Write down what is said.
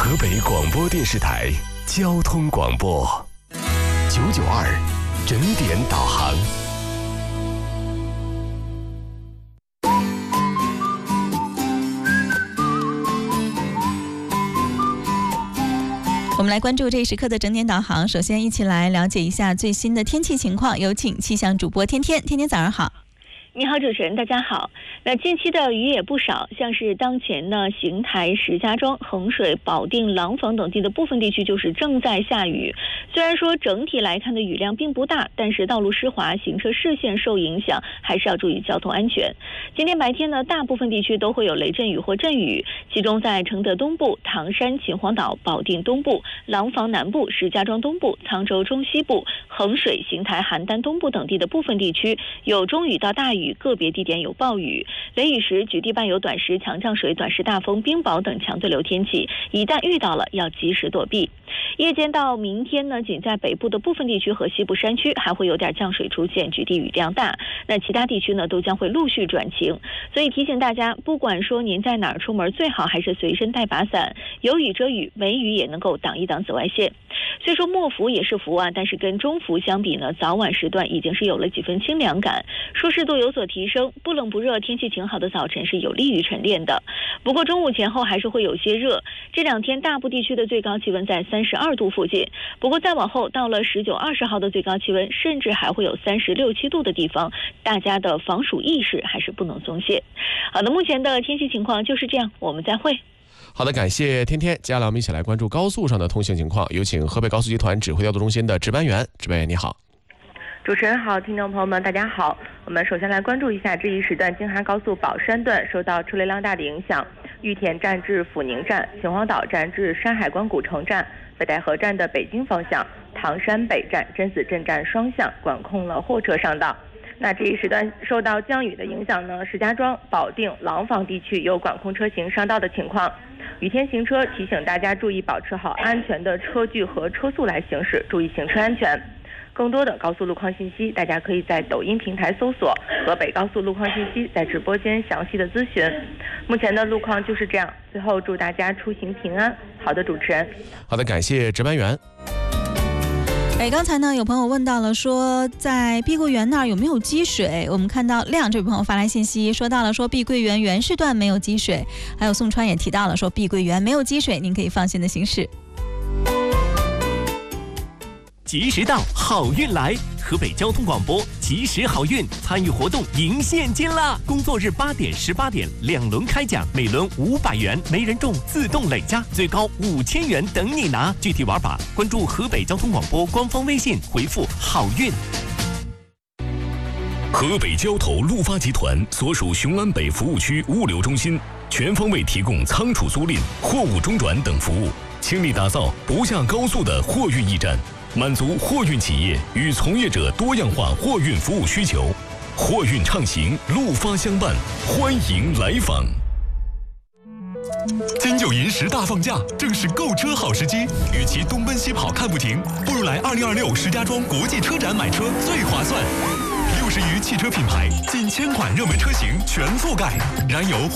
河北广播电视台交通广播992整点导航。 我们来关注这一时刻的整点导航。首先，一起来了解一下最新的天气情况。有请气象主播天天。天天早上好。 你好，主持人，大家好。那近期的雨也不少，像是当前呢，邢台、石家庄、衡水、保定、廊坊等地的部分地区就是正在下雨。虽然说整体来看的雨量并不大，但是道路湿滑，行车视线受影响，还是要注意交通安全。今天白天呢，大部分地区都会有雷阵雨或阵雨，其中在承德东部、唐山、秦皇岛、保定东部、廊坊南部、石家庄东部、沧州中西部、衡水、邢台、邯郸东部等地的部分地区有中雨到大雨，个别地点有暴雨。雷雨时局地伴有短时强降水、短时大风、冰雹等强对流天气，一旦遇到了要及时躲避。夜间到明天呢，仅在北部的部分地区和西部山区还会有点降水出现，局地雨量大。那其他地区呢，都将会陆续转晴。所以提醒大家，不管说您在哪儿出门，最好还是随身带把伞，有雨遮雨，没雨也能够挡一挡紫外线。虽说末伏也是伏啊，但是跟中伏相比呢，早晚时段已经是有了几分清凉感，舒适度有所提升，不冷不热，天气晴好的早晨是有利于晨练的。不过中午前后还是会有些热，这两天大部地区的最高气温在32度附近，不过再往后到了19、20号的最高气温，甚至还会有36、7度的地方，大家的防暑意识还是不能松懈。好的，目前的天气情况就是这样，我们再会。 好的，感谢天天。接下来我们一起来关注高速上的通行情况，有请河北高速集团指挥调度中心的值班员。值班员你好。 主持人好，听众朋友们大家好。我们首先来关注一下这一时段京哈高速宝山段受到车流量大的影响，玉田站至阜宁站、秦皇岛站至山海关古城站、北戴河站的北京方向、唐山北站、真子镇站双向管控了货车上道。那这一时段受到降雨的影响呢，石家庄、保定、廊坊地区有管控车型上道的情况。雨天行车，提醒大家注意保持好安全的车距和车速来行驶，注意行车安全。更多的高速路况信息，大家可以在抖音平台搜索河北高速路况信息，在直播间详细的咨询。目前的路况就是这样，最后祝大家出行平安。好的，主持人。 好的，感谢值班员。 刚才呢有朋友问到了说在碧桂园那儿有没有积水，我们看到亮这位朋友发来信息说到了说碧桂园原市段没有积水，还有宋川也提到了说碧桂园没有积水，您可以放心的行驶。 及时到，好运来！河北交通广播及时好运参与活动赢现金啦！工作日8点、18点2轮开奖，每轮500元，没人中自动累加，最高5000元等你拿。具体玩法关注河北交通广播官方微信，回复好运。 河北交投陆发集团所属雄安北服务区物流中心，全方位提供仓储租赁、货物中转等服务，倾力打造不下高速的货运驿站，满足货运企业与从业者多样化货运服务需求。货运畅行，陆发相伴，欢迎来访。 金九银10大放假，正是购车好时机。与其东奔西跑看不停，不如来2026石家庄国际车展买车最划算。60余汽车品牌，近1000款热门车型全覆盖，燃油